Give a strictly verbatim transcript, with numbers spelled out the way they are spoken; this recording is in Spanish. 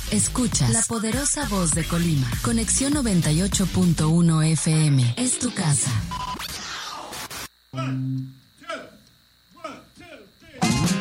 Escuchas la poderosa voz de Colima. Conexión noventa y ocho punto uno F M. Es tu casa.